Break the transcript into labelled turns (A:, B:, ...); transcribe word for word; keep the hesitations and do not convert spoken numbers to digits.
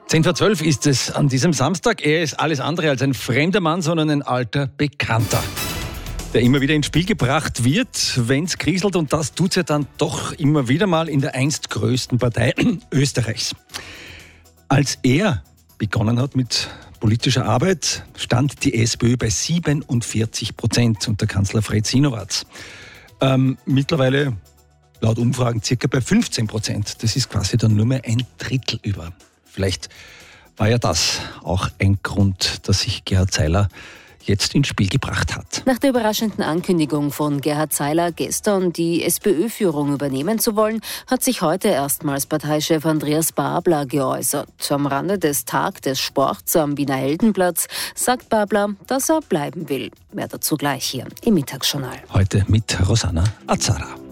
A: Zehn vor zwölf ist es an diesem Samstag. Er ist alles andere als ein fremder Mann, sondern ein alter Bekannter, der immer wieder ins Spiel gebracht wird, wenn es kriselt. Und das tut ja dann doch immer wieder mal in der einst größten Partei Österreichs. Als er begonnen hat mit politischer Arbeit, stand die SPÖ bei siebenundvierzig Prozent unter Kanzler Fred Sinowatz. Ähm, mittlerweile laut Umfragen circa bei fünfzehn Prozent. Das ist quasi dann nur mehr ein Drittel über. Vielleicht war ja das auch ein Grund, dass sich Gerhard Zeiler jetzt ins Spiel gebracht hat.
B: Nach der überraschenden Ankündigung von Gerhard Zeiler, gestern die SPÖ-Führung übernehmen zu wollen, hat sich heute erstmals Parteichef Andreas Babler geäußert. Am Rande des Tag des Sports am Wiener Heldenplatz sagt Babler, dass er bleiben will. Mehr dazu gleich hier im Mittagsjournal.
A: Heute mit Rosanna Azara.